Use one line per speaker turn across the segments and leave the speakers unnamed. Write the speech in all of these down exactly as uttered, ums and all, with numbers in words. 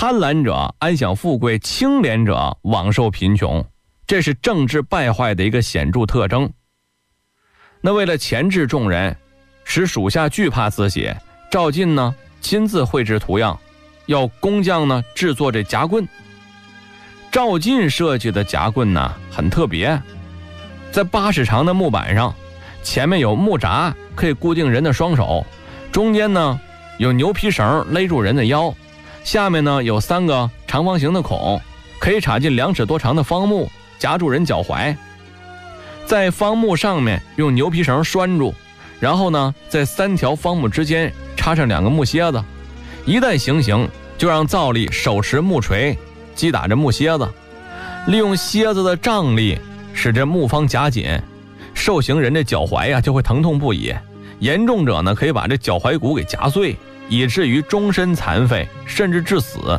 贪婪者安享富贵，清廉者枉受贫穷，这是政治败坏的一个显著特征。那为了钳制众人，使属下惧怕自喜，赵进呢亲自绘制图样，要工匠呢制作这夹棍。赵进设计的夹棍呢很特别，在八尺长的木板上，前面有木闸可以固定人的双手，中间呢有牛皮绳勒住人的腰，下面呢有三个长方形的孔，可以插进两尺多长的方木，夹住人脚踝。在方木上面用牛皮绳拴住，然后呢在三条方木之间插上两个木楔子，一旦行刑，就让皂吏手持木锤击打着木楔子，利用楔子的张力使这木方夹紧，受刑人的脚踝呀、啊、就会疼痛不已，严重者呢可以把这脚踝骨给夹碎，以至于终身残废，甚至致死。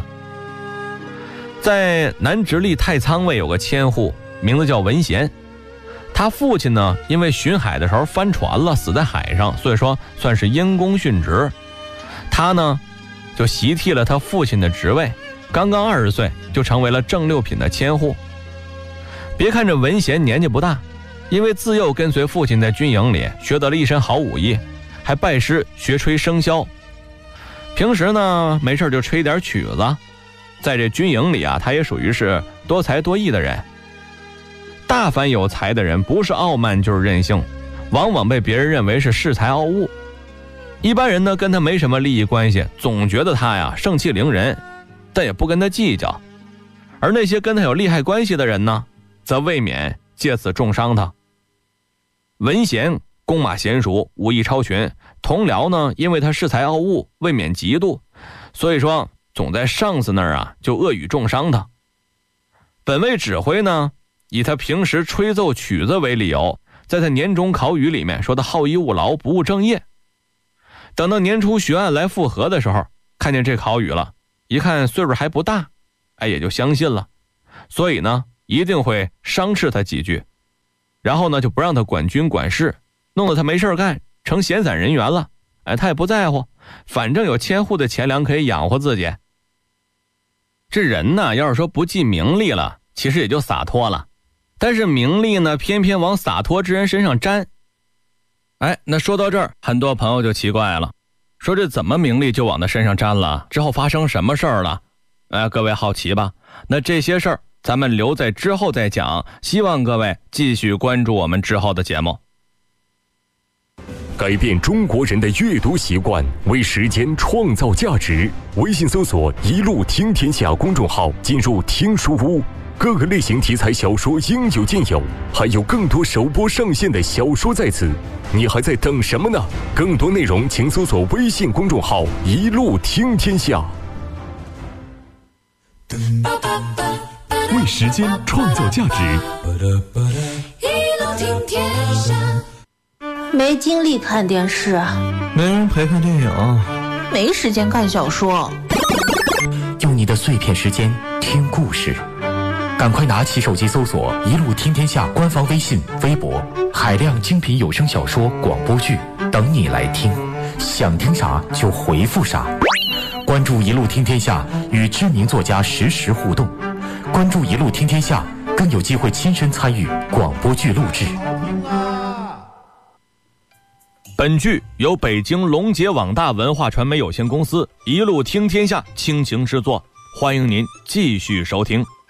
在南直隶太仓卫有个千户，名字叫文贤，他父亲呢因为巡海的时候翻船了，死在海上，所以说算是因公殉职。他呢就袭替了他父亲的职位，刚刚二十岁就成为了正六品的千户。别看这文贤年纪不大，因为自幼跟随父亲在军营里学得了一身好武艺，还拜师学吹笙箫。平时呢没事就吹点曲子，在这军营里啊，他也属于是多才多艺的人。大凡有才的人，不是傲慢就是任性，往往被别人认为是恃才傲物。一般人呢跟他没什么利益关系，总觉得他呀盛气凌人，但也不跟他计较。而那些跟他有利害关系的人呢，则未免借此重伤他。文贤弓马娴熟，武艺超群，同僚呢因为他恃才傲物，未免嫉妒，所以说总在上司那儿啊就恶语重伤他。本位指挥呢以他平时吹奏曲子为理由，在他年终考语里面说他好逸恶劳，不务正业。等到年初学案来复核的时候，看见这考语了，一看岁数还不大，哎，也就相信了，所以呢一定会伤斥他几句，然后呢就不让他管军管事，弄得他没事干，成闲散人员了。哎，他也不在乎，反正有千户的钱粮可以养活自己。这人呢要是说不计名利了，其实也就洒脱了，但是名利呢偏偏往洒脱之人身上沾。哎，那说到这儿，很多朋友就奇怪了，说这怎么名利就往他身上沾了？之后发生什么事儿了？哎，各位好奇吧？那这些事儿咱们留在之后再讲，希望各位继续关注我们之后的节目。
改变中国人的阅读习惯，为时间创造价值。微信搜索一路听天下公众号，进入听书屋，各个类型题材小说应有尽有，还有更多首播上线的小说在此，你还在等什么呢？更多内容请搜索微信公众号一路听天下。为时间创造价值，
一路听天下。
没精力看电视，
没人陪看电影，
没时间看小说。
用你的碎片时间听故事，赶快拿起手机搜索一路听天下官方微信微博，海量精品有声小说广播剧等你来听，想听啥就回复啥。关注一路听天下，与知名作家实时互动，关注一路听天下，更有机会亲身参与广播剧录制。
本剧由北京龙杰网大文化传媒有限公司一路听天下倾情制作，欢迎您继续收听。